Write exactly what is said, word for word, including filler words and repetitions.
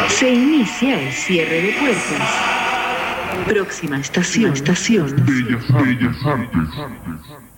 Se inicia el cierre de puertas. Próxima estación, estación. Bellas Artes.